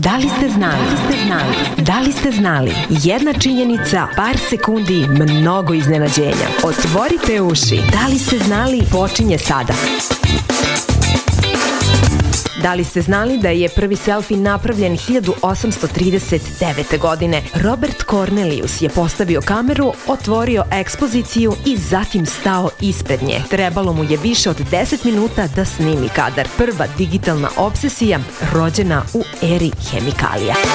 Da li ste znali? Da li ste znali? Jedna činjenica, par sekundi, mnogo iznenađenja. Otvorite uši. Da li ste znali? Počinje sada. Da li ste znali da je prvi selfie napravljen 1839. godine? Robert Cornelius je postavio kameru, otvorio ekspoziciju i zatim stao ispred nje. Trebalo mu je više od 10 minuta da snimi kadar. Prva digitalna obsesija rođena u eri hemikalija.